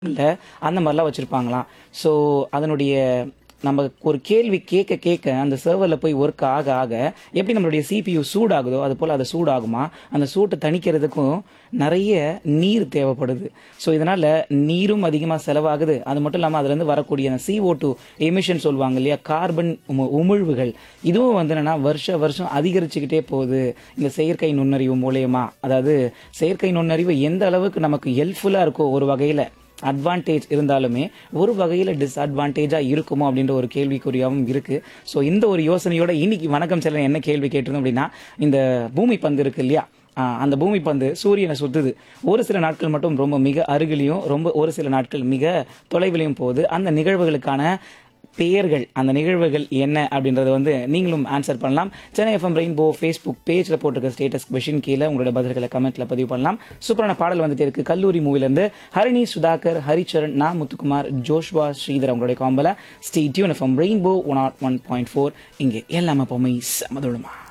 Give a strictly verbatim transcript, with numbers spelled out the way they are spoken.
இல்ல அந்த மாதிரிலாம் வச்சிருப்பாங்களாம். ஸோ அதனுடைய நம்ம ஒரு கேள்வி கேட்க கேட்க அந்த சர்வரில் போய் ஒர்க் ஆக ஆக எப்படி நம்மளுடைய சிபியு சூடாகுதோ அது போல் அது சூடாகுமா, அந்த சூட்டை தணிக்கிறதுக்கும் நிறைய நீர் தேவைப்படுது. ஸோ இதனால் நீரும் அதிகமாக செலவாகுது. அது மட்டும் இல்லாமல் அதுலேருந்து வரக்கூடிய அந்த சிஓ டூ எமிஷன் சொல்லுவாங்க இல்லையா, கார்பன் உம உமிழ்வுகள், இதுவும் வந்து என்னென்னா வருஷ வருஷம் அதிகரிச்சுக்கிட்டே போகுது இந்த செயற்கை நுண்ணறிவு மூலயமா. அதாவது செயற்கை நுண்ணறிவு எந்த அளவுக்கு நமக்கு ஹெல்ப்ஃபுல்லாக இருக்கோ, ஒரு வகையில் அட்வான்டேஜ் இருந்தாலுமே ஒரு வகையில் டிஸ்அட்வான்டேஜாக இருக்குமோ அப்படின்ற ஒரு கேள்விக்குறியாகவும் இருக்குது. ஸோ இந்த ஒரு யோசனையோட இன்னைக்கு வணக்கம் செல்ல என்ன கேள்வி கேட்டிருந்தோம் அப்படின்னா, இந்த பூமி பந்து இருக்கு இல்லையா, அந்த பூமி பந்து சூரியனை சுற்றுது. ஒரு சில நாட்கள் மட்டும் ரொம்ப மிக அருகிலையும் ரொம்ப ஒரு சில நாட்கள் மிக தொலைவிலையும் போகுது. அந்த நிகழ்வுகளுக்கான பெயர்கள், அந்த நிகழ்வுகள் என்ன அப்படின்றத வந்து நீங்களும் ஆன்சர் பண்ணலாம். சென்னை எஃப்எம் ரெயின்போ ஃபேஸ்புக் பேஜில் போட்டிருக்க ஸ்டேட்டஸ் கொஷின் கீழே உங்களோட பதில்களை கமெண்ட்டில் பதிவு பண்ணலாம். சூப்பரான பாடல் வந்துட்டு இருக்கு கல்லூரி மூவிலேருந்து. ஹரிணி, சுதாகர், ஹரிச்சரண், நா முத்துக்குமார், ஜோஷ்வா, ஸ்ரீதர் அவங்களுடைய காம்பல. Stay tune FM rainbow one not one point four. இங்கே எல்லாமே பொம்மை சமதுளமா.